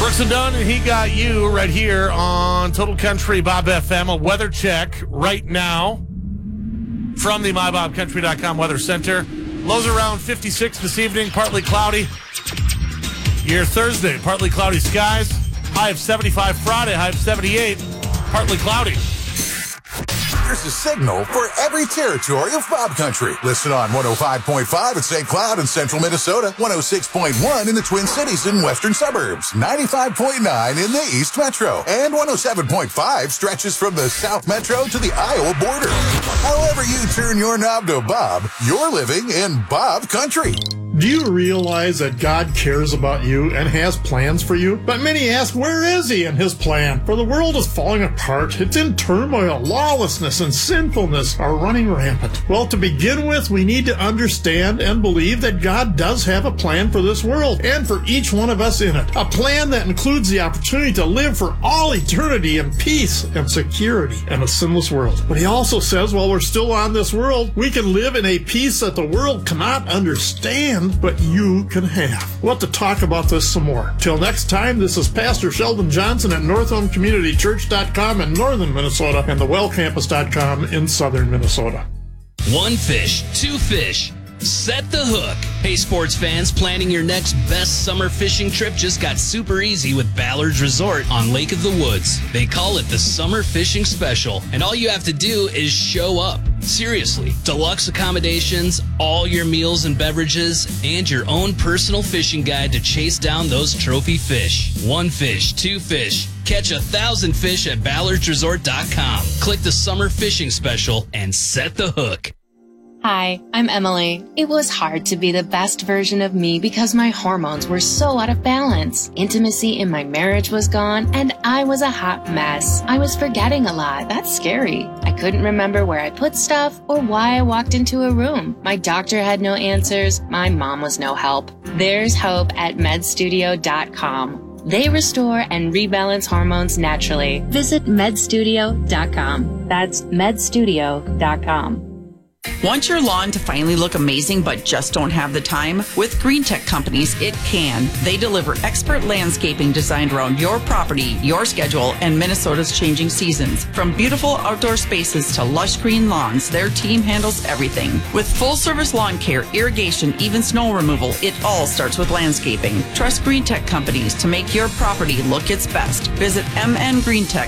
Brooks and Dunn, and he got you right here on Total Country Bob FM. A weather check right now from the MyBobCountry.com Weather Center. Lows around 56 this evening, partly cloudy. Your Thursday, partly cloudy skies. High of 75 Friday, high of 78, partly cloudy. There's a signal for every territory of Bob Country. Listen on 105.5 at St. Cloud in central Minnesota, 106.1 in the Twin Cities and western suburbs, 95.9 in the East Metro, and 107.5 stretches from the South Metro to the Iowa border. However you turn your knob to Bob, you're living in Bob Country. Do you realize that God cares about you and has plans for you? But many ask, where is he in his plan? For the world is falling apart. It's in turmoil. Lawlessness and sinfulness are running rampant. Well, to begin with, we need to understand and believe that God does have a plan for this world and for each one of us in it. A plan that includes the opportunity to live for all eternity in peace and security in a sinless world. But he also says while we're still on this world, we can live in a peace that the world cannot understand, but you can have. We'll have to talk about this some more. Till next time, this is Pastor Sheldon Johnson at NorthhomeCommunityChurch.com in northern Minnesota and thewellcampus.com in southern Minnesota. One fish, two fish. Set the hook. Hey, sports fans, planning your next best summer fishing trip just got super easy with Ballard's Resort on Lake of the Woods. They call it the Summer Fishing Special, and all you have to do is show up. Seriously, deluxe accommodations, all your meals and beverages, and your own personal fishing guide to chase down those trophy fish. One fish, two fish. Catch 1,000 fish at ballardsresort.com. Click the Summer Fishing Special and set the hook. Hi, I'm Emily. It was hard to be the best version of me because my hormones were so out of balance. Intimacy in my marriage was gone, and I was a hot mess. I was forgetting a lot. That's scary. I couldn't remember where I put stuff or why I walked into a room. My doctor had no answers. My mom was no help. There's hope at medstudio.com. They restore and rebalance hormones naturally. Visit medstudio.com. That's medstudio.com. Want your lawn to finally look amazing but just don't have the time? With Green Tech Companies, it can. They deliver expert landscaping designed around your property, your schedule, and Minnesota's changing seasons. From beautiful outdoor spaces to lush green lawns, their team handles everything. With full-service lawn care, irrigation, even snow removal, it all starts with landscaping. Trust Green Tech Companies to make your property look its best. Visit mngreentech.com